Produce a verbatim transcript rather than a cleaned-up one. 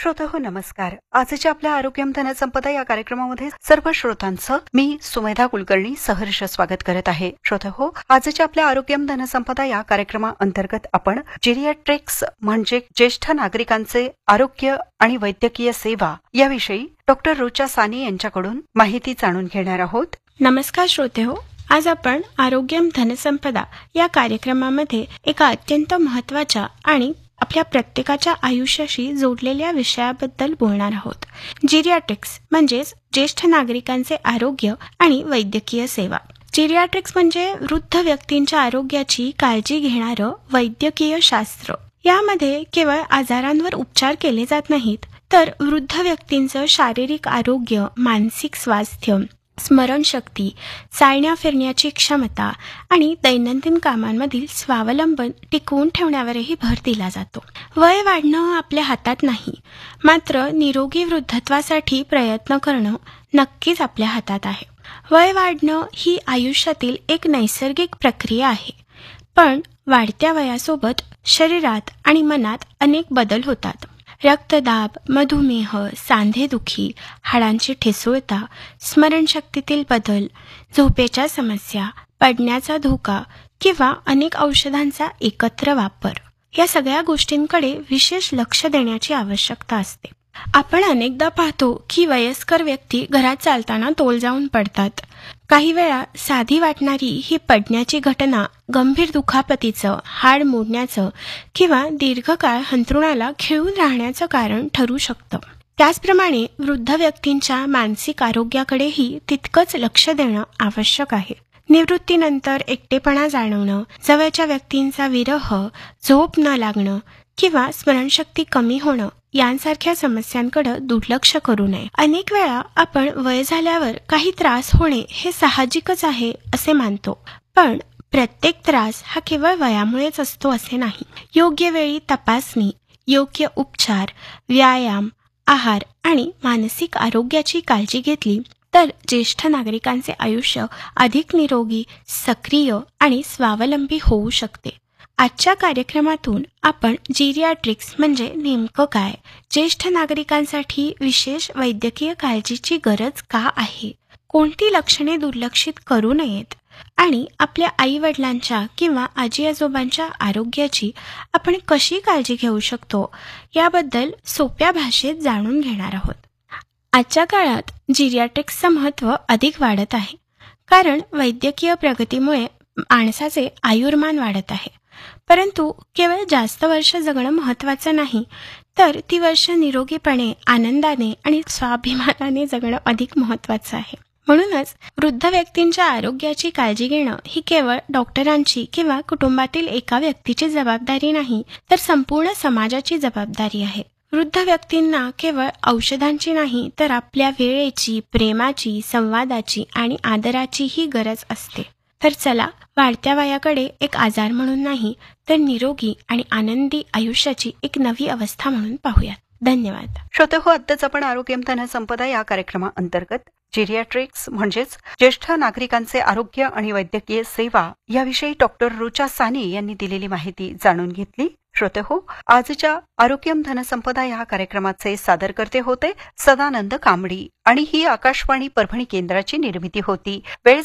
श्रोतेहो नमस्कार. आजच्या आपल्या आरोग्यम धनसंपदा या कार्यक्रमामध्ये सर्व श्रोतांचं मी सुमेधा कुलकर्णी सहर्ष स्वागत करत आहे. श्रोतेहो, आजच्या आपल्या आरोग्यम धनसंपदा या कार्यक्रमाअंतर्गत आपण जिरियाट्रिक्स म्हणजे ज्येष्ठ नागरिकांचे आरोग्य आणि वैद्यकीय सेवा याविषयी डॉक्टर रुचा सानी यांच्याकडून माहिती जाणून घेणार आहोत. नमस्कार श्रोतेहो, आज आपण आरोग्यम धनसंपदा या कार्यक्रमामध्ये एका अत्यंत महत्त्वाच्या आणि आपल्या प्रत्येकाच्या आयुष्याशी जोडलेल्या विषयाबद्दल बोलणार आहोत. जिरियाट्रिक्स म्हणजेच ज्येष्ठ नागरिकांचे आरोग्य आणि वैद्यकीय सेवा. जिरियाट्रिक्स म्हणजे वृद्ध व्यक्तींच्या आरोग्याची काळजी घेणारं वैद्यकीय शास्त्र. यामध्ये केवळ आजारांवर उपचार केले जात नाहीत, तर वृद्ध व्यक्तींचं शारीरिक आरोग्य, मानसिक स्वास्थ्य, स्मरणशक्ती, चालण्या फिरण्याची क्षमता आणि दैनंदिन कामांमधील स्वावलंबन टिकवून ठेवण्यावरही भर दिला जातो. वय वाढणं आपल्या हातात नाही, मात्र निरोगी वृद्धत्वासाठी प्रयत्न करणं नक्कीच आपल्या हातात आहे. वय वाढणं ही आयुष्यातील एक नैसर्गिक प्रक्रिया आहे, पण वाढत्या वयासोबत शरीरात आणि मनात अनेक बदल होतात. रक्तदाब, मधुमेह, सांधेदुखी, हाडांची ठिसूळता, स्मरणशक्तीतील बदल, झोपेच्या समस्या, पडण्याचा धोका किंवा अनेक औषधांचा एकत्र वापर या सगळ्या गोष्टींकडे विशेष लक्ष देण्याची आवश्यकता असते. आपण अनेकदा पाहतो की वयस्कर व्यक्ती घरात चालताना तोल जाऊन पडतात. काही वेळा साधी वाटणारी ही पडण्याची घटना गंभीर दुखापतीचं, हाड मोडण्याचं किंवा दीर्घकाळ अंथरुणाला खिळून राहण्याचं कारण ठरू शकतं. त्याचप्रमाणे वृद्ध व्यक्तींच्या मानसिक आरोग्याकडेही तितकंच लक्ष देणं आवश्यक आहे. निवृत्तीनंतर एकटेपणा जाणवणं, जवळच्या व्यक्तींचा विरह, झोप न लागणं किंवा स्मरणशक्ती कमी होणं यांसारख्या समस्यांकडे दुर्लक्ष करू नये. अनेक वेळा आपण वय झाल्यावर काही त्रास होणे हे साहजिकच आहे असे मानतो, पण प्रत्येक त्रास हा केवळ वयामुळेच असतो असे नाही. योग्य वेळी तपासणी, योग्य उपचार, व्यायाम, आहार आणि मानसिक आरोग्याची काळजी घेतली तर ज्येष्ठ नागरिकांचे आयुष्य अधिक निरोगी, सक्रिय आणि स्वावलंबी होऊ शकते. आजच्या कार्यक्रमातून आपण जिरियाट्रिक्स म्हणजे नेमकं काय, ज्येष्ठ नागरिकांसाठी विशेष वैद्यकीय काळजीची गरज का आहे, कोणती लक्षणे दुर्लक्षित करू नयेत आणि आपल्या आई वडिलांच्या किंवा आजी आजोबांच्या आरोग्याची आपण कशी काळजी घेऊ शकतो याबद्दल सोप्या भाषेत जाणून घेणार आहोत. आजच्या काळात जिरियाट्रिक्सचं महत्त्व अधिक वाढत आहे, कारण वैद्यकीय प्रगतीमुळे माणसाचे आयुर्मान वाढत आहे. परंतु केवळ जास्त वर्ष जगणं महत्त्वाचं नाही, तर ती वर्ष निरोगीपणे, आनंदाने आणि स्वाभिमानाने जगणं अधिक महत्त्वाचं आहे. म्हणूनच वृद्ध व्यक्तींच्या आरोग्याची काळजी घेणं ही केवळ डॉक्टरांची किंवा कुटुंबातील एका व्यक्तीची जबाबदारी नाही, तर संपूर्ण समाजाची जबाबदारी आहे. वृद्ध व्यक्तींना केवळ औषधांची नाही, तर आपल्या वेळेची, प्रेमाची, संवादाची आणि आदराचीही गरज असते. तर चला, वाढत्या वयाकडे एक आजार म्हणून नाही, तर निरोगी आणि आनंदी आयुष्याची एक नवी अवस्था म्हणून पाहूयात. धन्यवाद. श्रोतेहो, आत्ताच आपण आरोग्यम धनसंपदा या कार्यक्रमाअंतर्गत जिरियाट्रिक्स म्हणजेच ज्येष्ठ नागरिकांचे आरोग्य आणि वैद्यकीय सेवा याविषयी डॉक्टर रुचा सानी यांनी दिलेली माहिती जाणून घेतली. श्रोतेहो, आजच्या आरोग्यम धनसंपदा या कार्यक्रमाचे सादरकर्ते होते सदानंद कांबडी आणि ही आकाशवाणी परभणी केंद्राची निर्मिती होती. वेळ